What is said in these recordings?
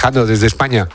Alejandro, desde España.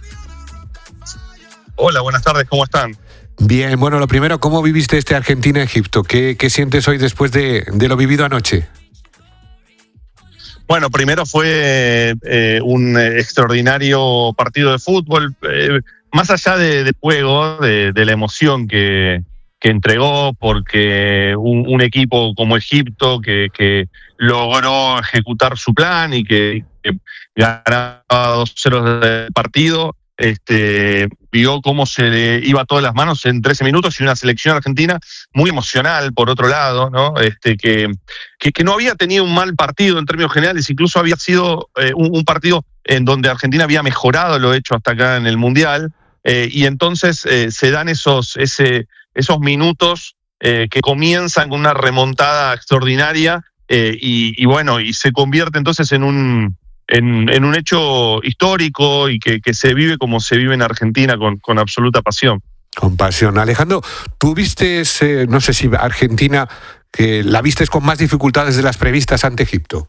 Hola, buenas tardes, ¿cómo están? Bien, bueno, lo primero, ¿cómo viviste este Argentina-Egipto? ¿Qué sientes hoy después de lo vivido anoche? Bueno, primero fue un extraordinario partido de fútbol, más allá de juego, de la emoción que entregó, porque un equipo como Egipto que logró ejecutar su plan y que ganaba 2-0 del partido, vio cómo se le iba todas las manos en 13 minutos y una selección argentina muy emocional, por otro lado, ¿no? Que no había tenido un mal partido en términos generales, incluso había sido un partido en donde Argentina había mejorado lo hecho hasta acá en el Mundial, y entonces se dan esos minutos que comienzan con una remontada extraordinaria, y bueno, y se convierte entonces en un hecho histórico y que se vive como se vive en Argentina con absoluta pasión. Con pasión. Alejandro, tú vistes, no sé si Argentina, que la vistes con más dificultades de las previstas ante Egipto.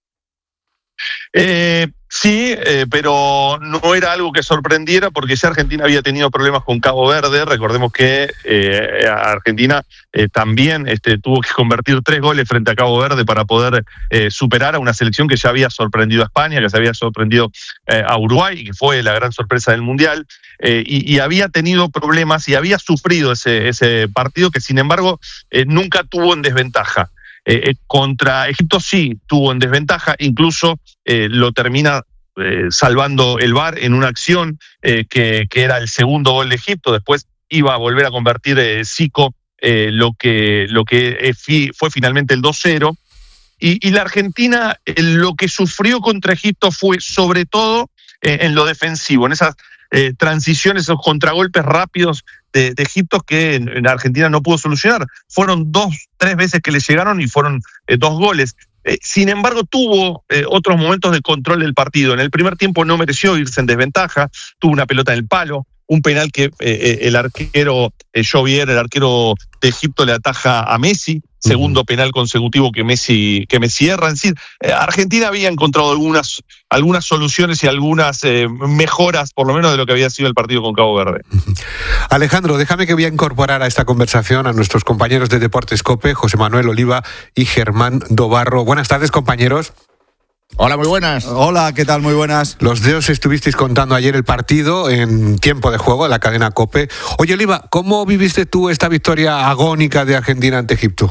Sí, pero no era algo que sorprendiera, porque ya Argentina había tenido problemas con Cabo Verde. Recordemos que Argentina también tuvo que convertir 3 goles frente a Cabo Verde para poder superar a una selección que ya había sorprendido a España, que se había sorprendido a Uruguay, y que fue la gran sorpresa del Mundial, y había tenido problemas y había sufrido ese partido, que sin embargo nunca tuvo en desventaja. Contra Egipto sí tuvo en desventaja, incluso lo termina salvando el VAR en una acción que era el segundo gol de Egipto. Después iba a volver a convertir Zico lo que fue finalmente el 2-0. Y la Argentina lo que sufrió contra Egipto fue sobre todo en lo defensivo, en esas transiciones, esos contragolpes rápidos de Egipto que en Argentina no pudo solucionar. Fueron 2-3 veces que le llegaron y fueron 2 goles. Sin embargo, tuvo otros momentos de control del partido. En el primer tiempo no mereció irse en desventaja, tuvo una pelota en el palo, un penal que el arquero Jovier, el arquero de Egipto, le ataja a Messi, segundo penal consecutivo que Messi erra. Es decir, Argentina había encontrado algunas soluciones y algunas mejoras, por lo menos, de lo que había sido el partido con Cabo Verde. Alejandro, déjame que voy a incorporar a esta conversación a nuestros compañeros de Deportes COPE, José Manuel Oliva y Germán Dobarro. Buenas tardes, compañeros. Hola, muy buenas. Hola, ¿qué tal? Muy buenas. Los dos estuvisteis contando ayer el partido en tiempo de juego de la cadena COPE. Oye, Oliva, ¿cómo viviste tú esta victoria agónica de Argentina ante Egipto?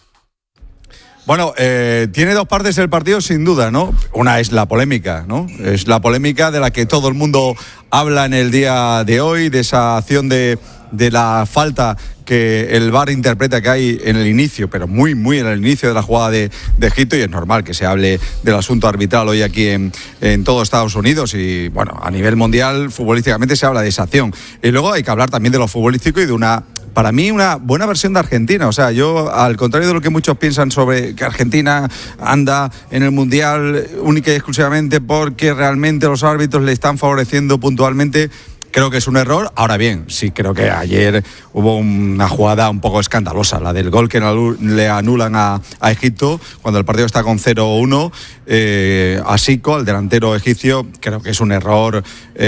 Bueno, tiene 2 partes el partido, sin duda, ¿no? Una es la polémica, ¿no? Es la polémica de la que todo el mundo habla en el día de hoy, de esa acción de la falta que el VAR interpreta que hay en el inicio, pero muy en el inicio de la jugada de Egipto, y es normal que se hable del asunto arbitral hoy aquí en todo Estados Unidos, y bueno, a nivel mundial futbolísticamente se habla de esa acción. Y luego hay que hablar también de lo futbolístico y de para mí, una buena versión de Argentina. O sea, yo, al contrario de lo que muchos piensan sobre que Argentina anda en el Mundial única y exclusivamente porque realmente los árbitros le están favoreciendo puntualmente, creo que es un error. Ahora bien, sí creo que ayer hubo una jugada un poco escandalosa, la del gol que le anulan a Egipto cuando el partido está con 0-1. A Zico, al delantero egipcio, creo que es un error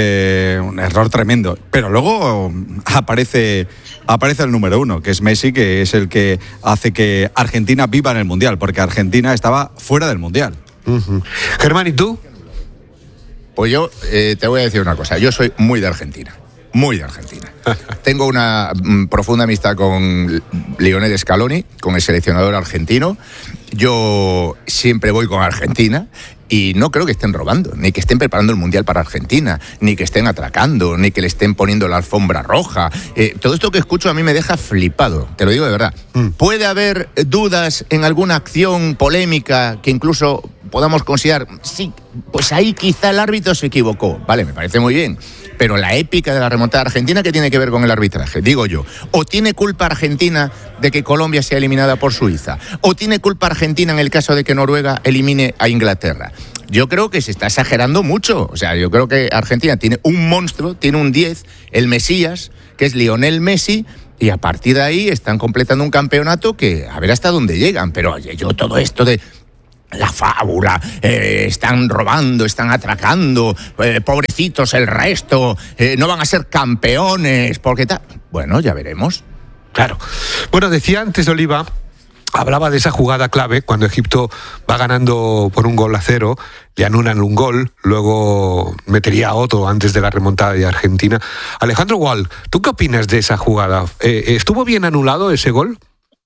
tremendo. Pero luego aparece el número 1, que es Messi, que es el que hace que Argentina viva en el Mundial, porque Argentina estaba fuera del Mundial. Germán, ¿y tú? Pues yo te voy a decir una cosa. Yo soy muy de Argentina. Muy de Argentina. Tengo una profunda amistad con Lionel Scaloni, con el seleccionador argentino. Yo siempre voy con Argentina y no creo que estén robando, ni que estén preparando el Mundial para Argentina, ni que estén atracando, ni que le estén poniendo la alfombra roja. Todo esto que escucho a mí me deja flipado, te lo digo de verdad. ¿Puede haber dudas en alguna acción polémica que incluso podamos considerar? Sí, pues ahí quizá el árbitro se equivocó. Vale, me parece muy bien. Pero la épica de la remontada argentina, ¿qué tiene que ver con el arbitraje? Digo yo, ¿o tiene culpa Argentina de que Colombia sea eliminada por Suiza? ¿O tiene culpa Argentina en el caso de que Noruega elimine a Inglaterra? Yo creo que se está exagerando mucho. O sea, yo creo que Argentina tiene un monstruo, tiene un 10, el Mesías, que es Lionel Messi, y a partir de ahí están completando un campeonato que a ver hasta dónde llegan. Pero oye, yo todo esto de la fábula, están robando, están atracando, pobrecitos el resto, no van a ser campeones, porque tal. Bueno, ya veremos. Claro. Bueno, decía antes Oliva, hablaba de esa jugada clave cuando Egipto va ganando por 1-0, le anulan un gol, luego metería otro antes de la remontada de Argentina. Alejandro Gual, ¿tú qué opinas de esa jugada? ¿Estuvo bien anulado ese gol?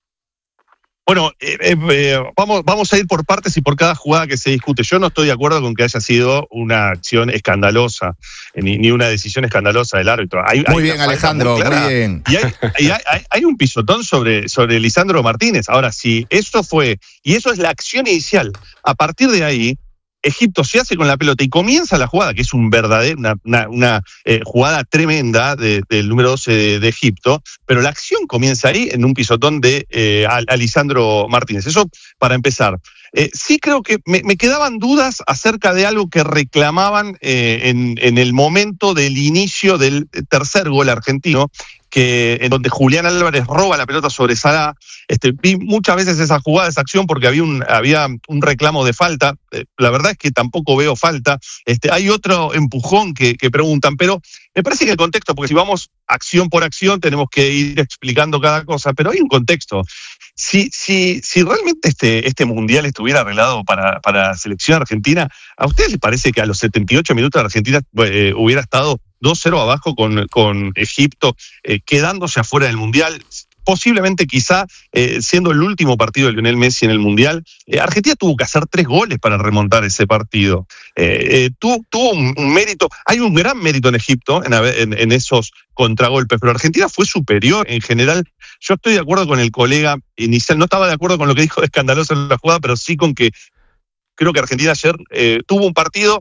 Bueno, vamos a ir por partes y por cada jugada que se discute. Yo no estoy de acuerdo con que haya sido una acción escandalosa, ni una decisión escandalosa del árbitro. Muy bien, Alejandro, muy bien. Y hay un pisotón sobre Lisandro Martínez. Ahora, si eso fue, y eso es la acción inicial, a partir de ahí, Egipto se hace con la pelota y comienza la jugada, que es una jugada tremenda del número 12 de Egipto, pero la acción comienza ahí en un pisotón de Lisandro Martínez. Eso para empezar. Sí creo que me quedaban dudas acerca de algo que reclamaban en el momento del inicio del tercer gol argentino, en donde Julián Álvarez roba la pelota sobre Salah. Vi muchas veces esa jugada, esa acción, porque había un reclamo de falta. La verdad es que tampoco veo falta. Hay otro empujón que preguntan, pero me parece que el contexto, porque si vamos acción por acción tenemos que ir explicando cada cosa, pero hay un contexto. Si realmente este mundial estuviera arreglado para la selección argentina, ¿a ustedes les parece que a los 78 minutos Argentina hubiera estado 2-0 abajo con Egipto, quedándose afuera del mundial? Posiblemente, quizá, siendo el último partido de Lionel Messi en el mundial, Argentina tuvo que hacer 3 goles para remontar ese partido. Tuvo un mérito, hay un gran mérito en Egipto en esos contragolpes, pero Argentina fue superior en general. Yo estoy de acuerdo con el colega inicial, no estaba de acuerdo con lo que dijo de escandaloso en la jugada, pero sí con que creo que Argentina ayer tuvo un partido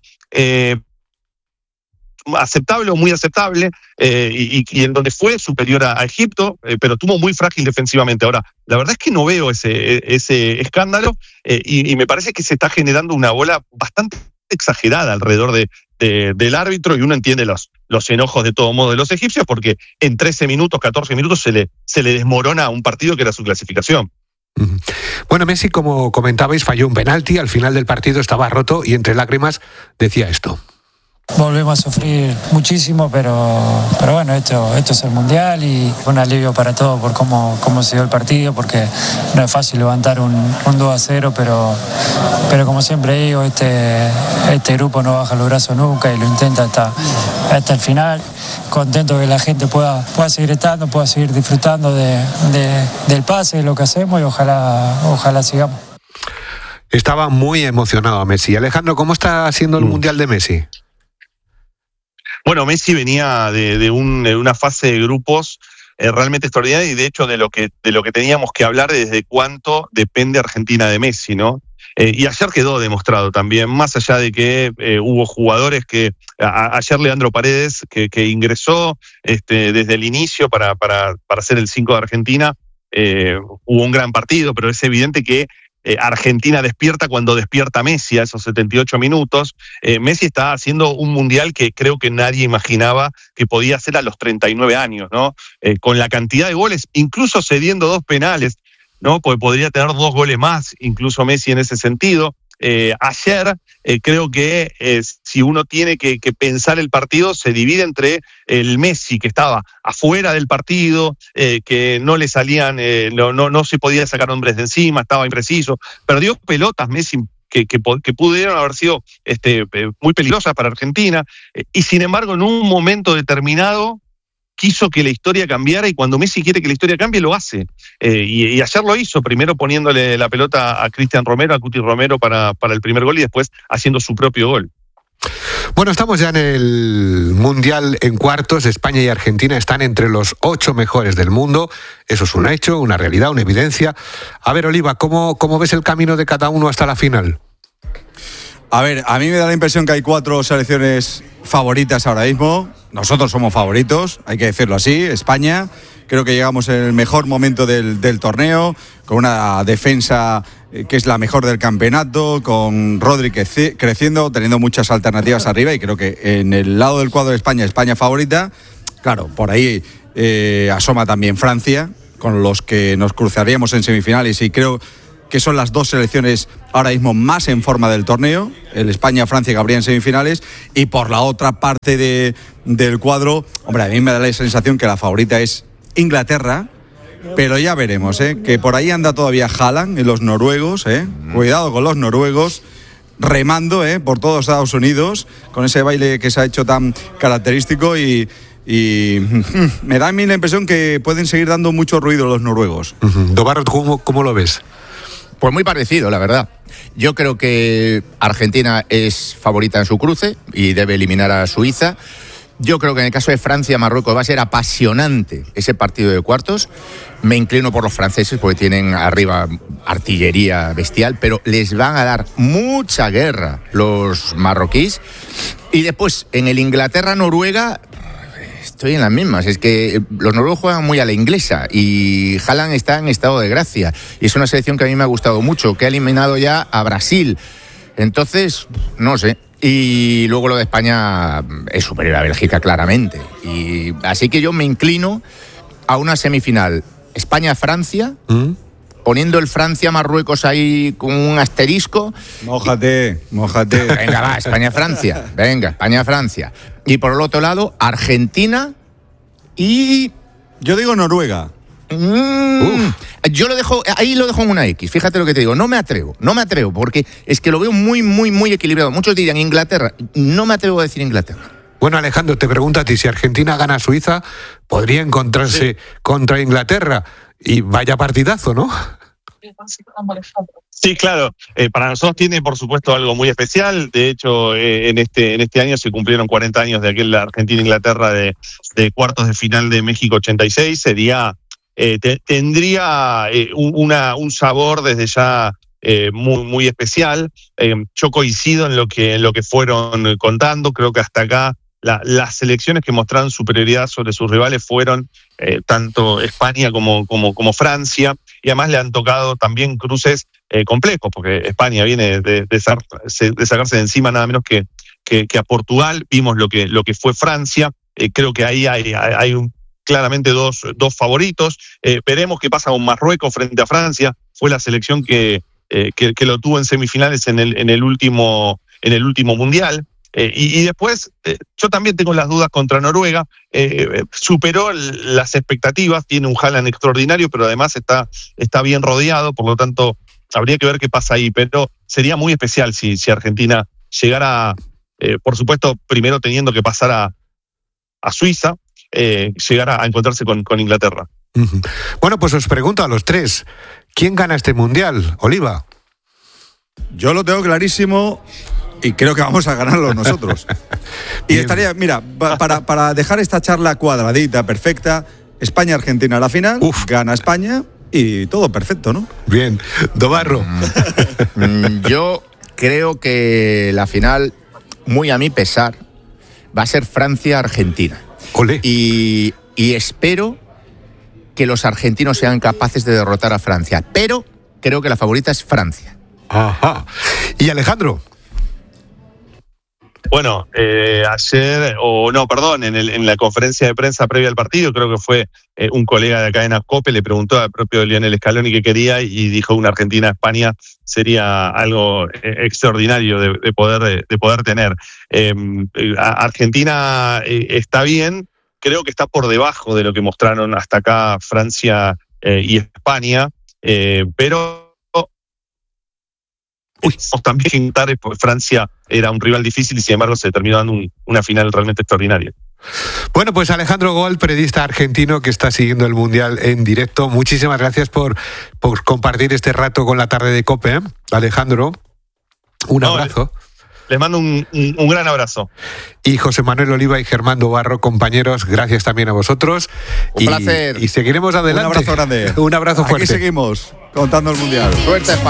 aceptable o muy aceptable, y en donde fue superior a Egipto, pero tuvo muy frágil defensivamente. Ahora, la verdad es que no veo ese escándalo, y me parece que se está generando una bola bastante exagerada alrededor del árbitro, y uno entiende los enojos de todo modo de los egipcios, porque en 13 minutos, 14 minutos se le desmorona un partido que era su clasificación. Bueno, Messi, como comentabais, falló un penalti, al final del partido estaba roto y entre lágrimas decía esto. Volvemos a sufrir muchísimo, pero bueno, esto es el Mundial y fue un alivio para todos por cómo se dio el partido, porque no es fácil levantar un 2-0, pero como siempre digo, este grupo no baja los brazos nunca y lo intenta hasta el final. Contento que la gente pueda seguir estando, pueda seguir disfrutando del pase, de lo que hacemos, y ojalá sigamos. Estaba muy emocionado Messi. Alejandro, ¿cómo está siendo el Mundial de Messi? Bueno, Messi venía de una fase de grupos realmente extraordinaria, y de hecho de lo que teníamos que hablar desde cuánto depende Argentina de Messi, ¿no? Y ayer quedó demostrado también, más allá de que hubo jugadores que ayer Leandro Paredes, que ingresó desde el inicio para ser el 5 de Argentina, hubo un gran partido, pero es evidente que Argentina despierta cuando despierta Messi a esos 78 minutos. Messi está haciendo un mundial que creo que nadie imaginaba que podía hacer a los 39 años, ¿no? Con la cantidad de goles, incluso cediendo 2 penales, ¿no? Porque podría tener 2 goles más, incluso Messi en ese sentido. Ayer creo que si uno tiene que pensar el partido, se divide entre el Messi que estaba afuera del partido, que no le salían, no se podía sacar hombres de encima, estaba impreciso, perdió pelotas Messi que pudieron haber sido muy peligrosas para Argentina, y sin embargo en un momento determinado quiso que la historia cambiara, y cuando Messi quiere que la historia cambie, lo hace. Y ayer lo hizo, primero poniéndole la pelota a Cristian Romero, a Cuti Romero para el primer gol, y después haciendo su propio gol. Bueno, estamos ya en el Mundial en cuartos. España y Argentina están entre los 8 mejores del mundo. Eso es un hecho, una realidad, una evidencia. A ver, Oliva, ¿cómo ves el camino de cada uno hasta la final? A ver, a mí me da la impresión que hay 4 selecciones favoritas ahora mismo. Nosotros somos favoritos, hay que decirlo así. España, creo que llegamos en el mejor momento del torneo, con una defensa que es la mejor del campeonato, con Rodri creciendo, teniendo muchas alternativas arriba, y creo que en el lado del cuadro de España favorita. Claro, por ahí asoma también Francia, con los que nos cruzaríamos en semifinales, y creo que son las dos selecciones ahora mismo más en forma del torneo, el España-Francia que habría en semifinales, y por la otra parte del cuadro, hombre, a mí me da la sensación que la favorita es Inglaterra, pero ya veremos, que por ahí anda todavía Haaland y los noruegos, cuidado con los noruegos, remando por todo Estados Unidos, con ese baile que se ha hecho tan característico y me da a mí la impresión que pueden seguir dando mucho ruido los noruegos. Dobarro, ¿cómo lo ves? Pues muy parecido, la verdad. Yo creo que Argentina es favorita en su cruce y debe eliminar a Suiza. Yo creo que en el caso de Francia-Marruecos va a ser apasionante ese partido de cuartos. Me inclino por los franceses porque tienen arriba artillería bestial, pero les van a dar mucha guerra los marroquíes. Y después, en el Inglaterra-Noruega, estoy en las mismas. Es que los noruegos juegan muy a la inglesa y Haaland está en estado de gracia. Y es una selección que a mí me ha gustado mucho, que ha eliminado ya a Brasil. Entonces, no sé. Y luego lo de España es superior a Bélgica, claramente. Y así que yo me inclino a una semifinal España-Francia, poniendo el Francia-Marruecos ahí con un asterisco. Mójate. Venga, va, España-Francia. Venga, España-Francia. Y por el otro lado, Argentina y... Yo digo Noruega. Yo lo dejo en una X, fíjate lo que te digo, no me atrevo, porque es que lo veo muy, muy, muy equilibrado. Muchos dirían Inglaterra, no me atrevo a decir Inglaterra. Bueno, Alejandro, te pregunto a ti, si Argentina gana a Suiza, podría encontrarse contra Inglaterra, y vaya partidazo, ¿no? Sí, claro. Para nosotros tiene, por supuesto, algo muy especial. De hecho, en este año se cumplieron 40 años de aquel Argentina-Inglaterra de cuartos de final de México 86. Sería... tendría un sabor desde ya muy, muy especial. Yo coincido en lo que fueron contando. Creo que hasta acá las selecciones que mostraron superioridad sobre sus rivales fueron tanto España como Francia, y además le han tocado también cruces complejos, porque España viene de sacarse de encima nada menos que a Portugal. Vimos lo que fue Francia. Creo que ahí hay claramente dos favoritos. Veremos qué pasa con Marruecos frente a Francia. Fue la selección que lo tuvo en semifinales en el último mundial. Y después, yo también tengo las dudas contra Noruega. Superó las expectativas, tiene un Haaland extraordinario, pero además está bien rodeado, por lo tanto habría que ver qué pasa ahí. Pero sería muy especial si Argentina llegara, por supuesto, primero teniendo que pasar a Suiza, llegar a encontrarse con Inglaterra. Bueno, pues os pregunto a los tres, ¿quién gana este mundial? Oliva. Yo lo tengo clarísimo y creo que vamos a ganarlo nosotros. Y estaría, mira, para dejar esta charla cuadradita, perfecta, España-Argentina a la final, gana España y todo perfecto, ¿no? Bien. Dobarro. Yo creo que la final, muy a mi pesar, va a ser Francia-Argentina. Olé. Y espero que los argentinos sean capaces de derrotar a Francia, pero creo que la favorita es Francia. Ajá. ¿Y Alejandro? Bueno, ayer, en la conferencia de prensa previa al partido, creo que fue un colega de la cadena COPE, le preguntó al propio Lionel Scaloni qué quería y dijo una Argentina-España sería algo extraordinario de poder tener. Argentina está bien, creo que está por debajo de lo que mostraron hasta acá Francia y España, pero también Francia era un rival difícil y sin embargo se terminó dando una final realmente extraordinaria. Bueno, pues Alejandro Gol, periodista argentino que está siguiendo el Mundial en directo, muchísimas gracias por compartir este rato con la tarde de COPE, ¿eh? Alejandro, un abrazo. Les mando un gran abrazo. Y José Manuel Oliva y Germán Dobarro, compañeros, gracias también a vosotros. Un placer. Y seguiremos adelante. Un abrazo grande. Un abrazo fuerte. Aquí seguimos contando el Mundial. Suerte, España.